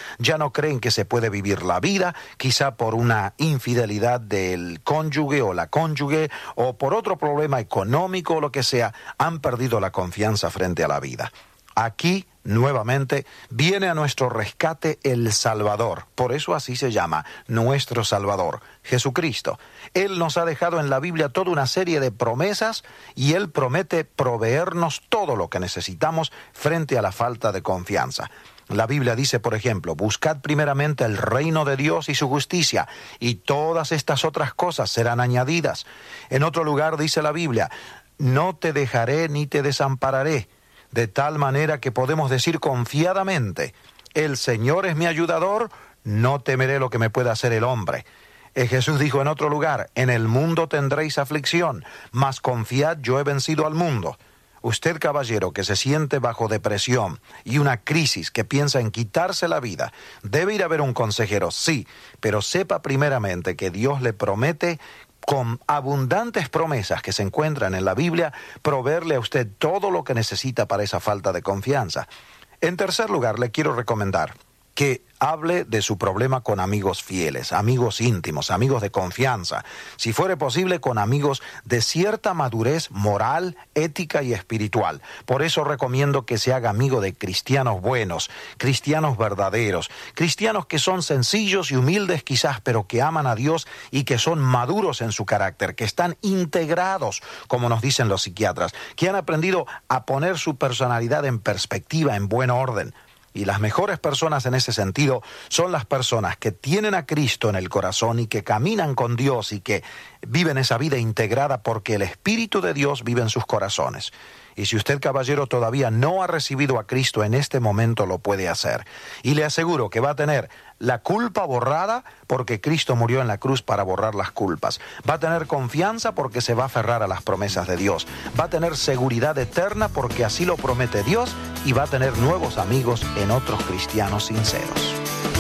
ya no creen que se puede vivir la vida, quizá por una infidelidad del cónyuge o la cónyuge, o por otro problema económico o lo que sea, han perdido la confianza frente a la vida. Aquí, nuevamente, viene a nuestro rescate el Salvador. Por eso así se llama, nuestro Salvador, Jesucristo. Él nos ha dejado en la Biblia toda una serie de promesas y Él promete proveernos todo lo que necesitamos frente a la falta de confianza. La Biblia dice, por ejemplo, buscad primeramente el reino de Dios y su justicia, y todas estas otras cosas serán añadidas. En otro lugar dice la Biblia, no te dejaré ni te desampararé. De tal manera que podemos decir confiadamente, el Señor es mi ayudador, no temeré lo que me pueda hacer el hombre. Jesús dijo en otro lugar, en el mundo tendréis aflicción, mas confiad, yo he vencido al mundo. Usted, caballero, que se siente bajo depresión y una crisis, que piensa en quitarse la vida, debe ir a ver un consejero, sí, pero sepa primeramente que Dios le promete, con abundantes promesas que se encuentran en la Biblia, proveerle a usted todo lo que necesita para esa falta de confianza. En tercer lugar, le quiero recomendar que hable de su problema con amigos fieles, amigos íntimos, amigos de confianza. Si fuere posible, con amigos de cierta madurez moral, ética y espiritual. Por eso recomiendo que se haga amigo de cristianos buenos, cristianos verdaderos, cristianos que son sencillos y humildes quizás, pero que aman a Dios y que son maduros en su carácter, que están integrados, como nos dicen los psiquiatras, que han aprendido a poner su personalidad en perspectiva, en buen orden. Y las mejores personas en ese sentido son las personas que tienen a Cristo en el corazón y que caminan con Dios y que viven esa vida integrada porque el Espíritu de Dios vive en sus corazones. Y si usted, caballero, todavía no ha recibido a Cristo, en este momento lo puede hacer. Y le aseguro que va a tener la culpa borrada porque Cristo murió en la cruz para borrar las culpas. Va a tener confianza porque se va a aferrar a las promesas de Dios. Va a tener seguridad eterna porque así lo promete Dios y va a tener nuevos amigos en otros cristianos sinceros.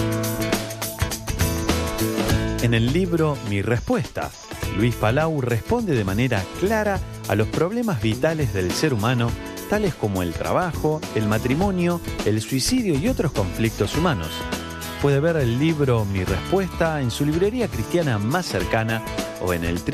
En el libro Mi Respuesta, Luis Palau responde de manera clara a los problemas vitales del ser humano, tales como el trabajo, el matrimonio, el suicidio y otros conflictos humanos. Puede ver el libro Mi Respuesta en su librería cristiana más cercana o en el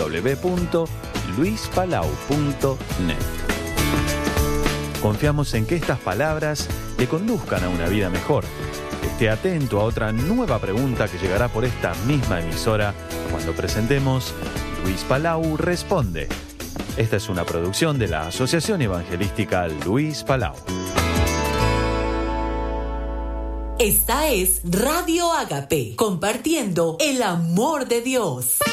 www.luispalau.net. Confiamos en que estas palabras le conduzcan a una vida mejor. Esté atento a otra nueva pregunta que llegará por esta misma emisora cuando presentemos Luis Palau Responde. Esta es una producción de la Asociación Evangelística Luis Palau. Esta es Radio Agape, compartiendo el amor de Dios.